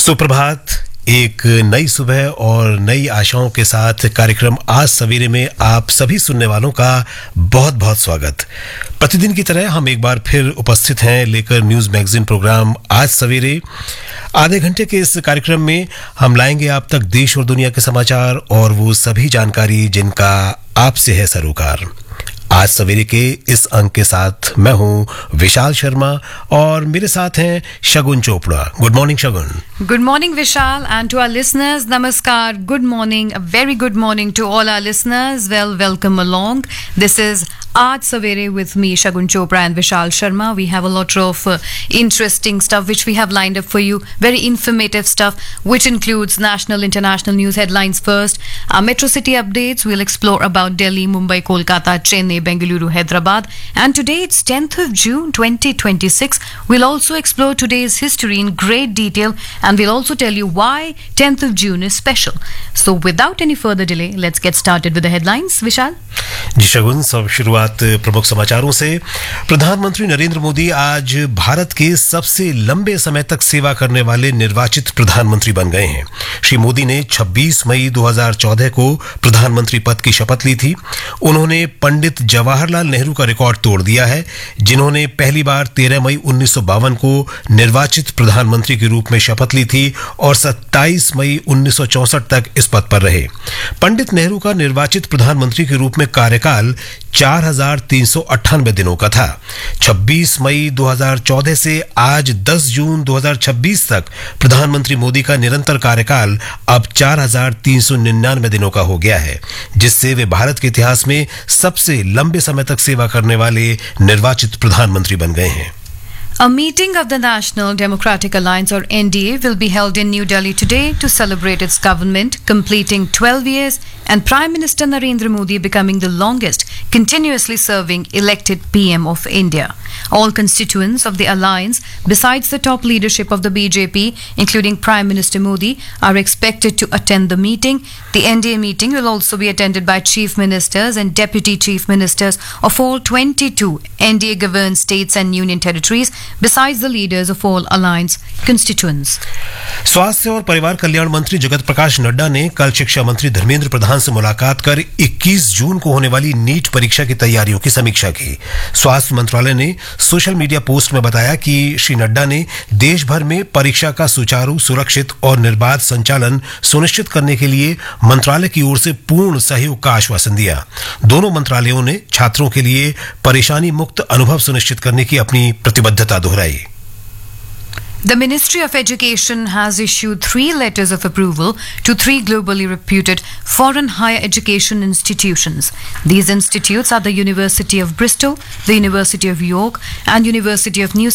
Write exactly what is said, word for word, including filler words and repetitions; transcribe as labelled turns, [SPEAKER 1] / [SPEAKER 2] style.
[SPEAKER 1] सुप्रभात। एक नई सुबह और नई आशाओं के साथ कार्यक्रम आज सवेरे में आप सभी सुनने वालों का बहुत बहुत स्वागत। प्रतिदिन की तरह हम एक बार फिर उपस्थित हैं लेकर न्यूज मैगजीन प्रोग्राम आज सवेरे। आधे घंटे के इस कार्यक्रम में हम लाएंगे आप तक देश और दुनिया के समाचार और वो सभी जानकारी जिनका आपसे है सरोकार। आज सवेरे के इस अंक के साथ मैं हूं विशाल शर्मा और मेरे साथ हैं शगुन Chopra. Good morning Shagun.
[SPEAKER 2] Good morning, Vishal, and to our listeners, Namaskar. Good morning, a very good morning to all our listeners. Well, welcome along. This is Aaj Savere with me, Shagun Chopra and Vishal Sharma. We have a lot of uh, interesting stuff which we have lined up for you. Very informative stuff which includes national, international news headlines first. Our Metro City updates. We'll explore about Delhi, Mumbai, Kolkata, Chennai, Bengaluru, Hyderabad. And today it's tenth of June twenty twenty-six. We'll also explore today's history in great detail and we'll also tell you why tenth of June is special. So without any further delay, let's get started with the headlines. Vishal?
[SPEAKER 1] जी शगुन, सब शुरुआत प्रमुख समाचारों से। प्रधानमंत्री नरेंद्र मोदी आज भारत के सबसे लंबे समय तक सेवा करने वाले निर्वाचित प्रधानमंत्री बन गए हैं। श्री मोदी ने छब्बीस मई दो हज़ार चौदह को प्रधानमंत्री पद की शपथ ली थी। उन्होंने पंडित जवाहरलाल नेहरू का रिकॉर्ड तोड़ दिया है, जिन्होंने पहली बार तेरह मई उन्नीस सौ बावन को निर्वाचित प्रधानमंत्री के रूप में शपथ ली थी और सत्ताईस मई उन्नीस सौ चौसठ तक इस पद पर रहे। पंडित नेहरू का निर्वाचित प्रधानमंत्री के रूप में कार्यकाल चार हजार तीन सौ अट्ठानवे दिनों का था। छब्बीस मई दो हज़ार चौदह से आज दस जून दो हज़ार छब्बीस तक प्रधानमंत्री मोदी का निरंतर कार्यकाल अब चार हजार तीन सौ निन्यानवे दिनों का हो गया है, जिससे वे भारत के इतिहास में सबसे लंबे समय तक सेवा करने वाले निर्वाचित प्रधानमंत्री बन गए हैं।
[SPEAKER 2] A meeting of the National Democratic Alliance or N D A will be held in New Delhi today to celebrate its government completing twelve years and Prime Minister Narendra Modi becoming the longest continuously serving elected P M of India. All constituents of the alliance, besides the top leadership of the B J P, including Prime Minister Modi, are expected to attend the meeting. The N D A meeting will also be attended by chief ministers and deputy chief ministers of all twenty-two N D A-governed states and union territories, besides the leaders of all alliance constituents.
[SPEAKER 1] स्वास्थ्य और परिवार कल्याण मंत्री जगत प्रकाश नड्डा ने कल शिक्षा मंत्री धर्मेंद्र प्रधान से मुलाकात कर इक्कीस जून को होने वाली नीट परीक्षा की तैयारियों की समीक्षा की। स्वास्थ्य मंत्रालय ने सोशल मीडिया पोस्ट में बताया कि श्री नड्डा ने देश भर में परीक्षा का सुचारू, सुरक्षित और निर्बाध संचालन सुनिश्चित करने के लिए मंत्रालय की ओर से पूर्ण सहयोग का आश्वासन दिया। दोनों मंत्रालयों ने छात्रों के लिए परेशानी मुक्त अनुभव सुनिश्चित करने की अपनी प्रतिबद्धता दोहराई।
[SPEAKER 2] The Ministry of Education has issued three letters of approval to three globally reputed foreign higher education institutions. These institutes are the University of Bristol, the University of York, and University of New